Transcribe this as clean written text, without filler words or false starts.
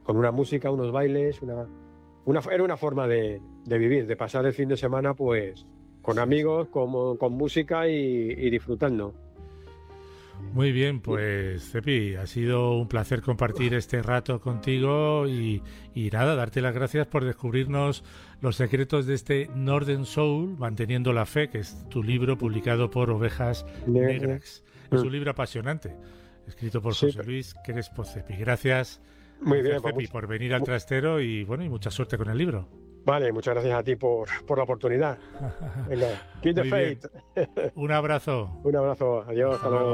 con una música, unos bailes, era una forma de vivir, de pasar el fin de semana pues con amigos, con música y disfrutando. Muy bien, pues Cepi, ha sido un placer compartir este rato contigo y nada, darte las gracias por descubrirnos los secretos de este Northern Soul, Manteniendo la Fe, que es tu libro publicado por Ovejas Negras. Es un libro apasionante, escrito por José Luis Crespo Cepi. Gracias, muy bien, Cepi, por venir al trastero y bueno, y mucha suerte con el libro. Vale, muchas gracias a ti por la oportunidad. Venga, keep the faith. Un abrazo. Un abrazo, adiós, hasta luego.